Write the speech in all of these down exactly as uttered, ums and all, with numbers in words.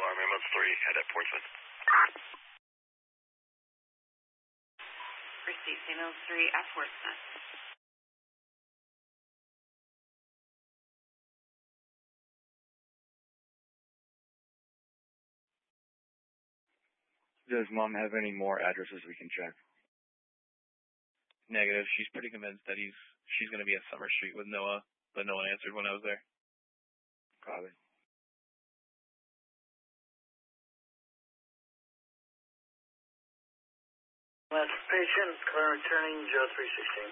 alarm, ambulance three, head at Portsmouth. Receipt, ambulance three at Portsmouth. Does Mom have any more addresses we can check? Negative. She's pretty convinced that he's she's going to be at Summer Street with Noah, but no one answered when I was there. Copy. Last patient, clear returning, zero three sixteen.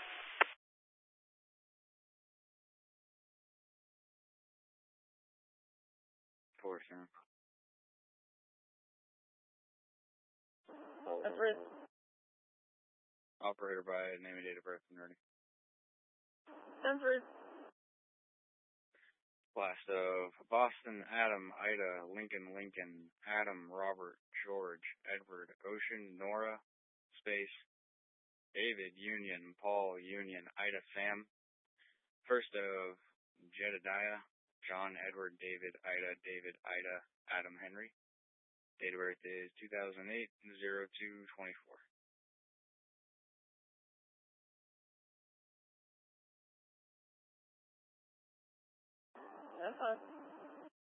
Four, sir. Edward. Operator by name and date of birth and ready. Edward. Blast of Boston, Adam, Ida, Lincoln, Lincoln, Adam, Robert, George, Edward, Ocean, Nora, space, David, Union, Paul, Union, Ida, Sam. First of Jedediah, John, Edward, David, Ida, David, Ida, Adam, Henry. Date of birth is two thousand eight, oh two twenty-four. That's fine.